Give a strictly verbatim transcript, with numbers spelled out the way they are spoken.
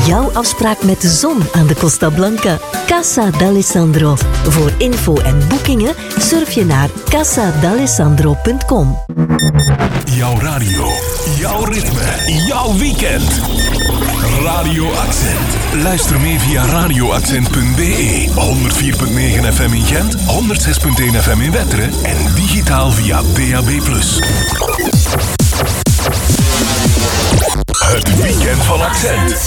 jouw afspraak met de zon aan de Costa Blanca. Casa d'Alessandro. Voor info en boekingen surf je naar casa d'alessandro punt com. Jouw radio, jouw ritme, jouw weekend. Radio Accent. Luister mee via radio accent punt b e, honderd vier komma negen F M in Gent, honderd zes komma één F M in Wetteren en digitaal via D A B plus. Het weekend van Accent.